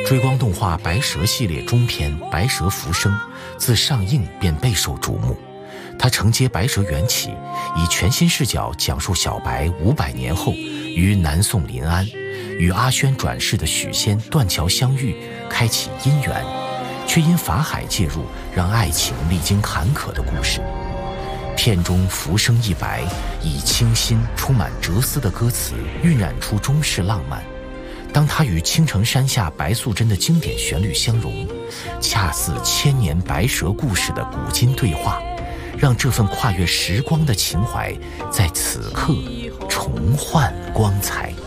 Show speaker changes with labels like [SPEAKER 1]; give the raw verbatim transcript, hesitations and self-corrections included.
[SPEAKER 1] 追光动画《白蛇》系列中篇《白蛇浮生》自上映便备受瞩目。它承接白蛇缘起，以全新视角讲述小白五百年后于南宋临安与阿宣转世的许仙断桥相遇，开启姻缘，却因法海介入让爱情历经坎坷的故事。片中浮生一白以清新充满哲思的歌词晕染出中式浪漫，当它与青城山下白素贞的经典旋律相融，恰似千年白蛇故事的古今对话，让这份跨越时光的情怀在此刻重焕光彩。